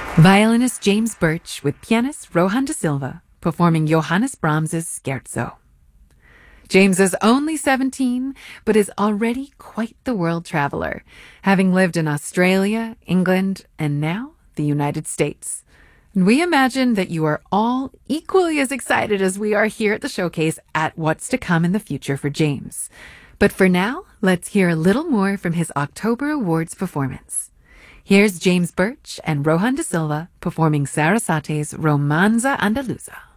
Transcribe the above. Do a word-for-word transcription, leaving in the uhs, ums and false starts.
Violinist James Birch with pianist Rohan da Silva performing Johannes Brahms's Scherzo. James is only seventeen, but is already quite the world traveler, having lived in Australia, England, and now the United States. And we imagine that you are all equally as excited as we are here at the showcase at what's to come in the future for James. But for now, let's hear a little more from his October Awards performance. Here's James Birch and Rohan da Silva performing Sarasate's Romanza Andaluza.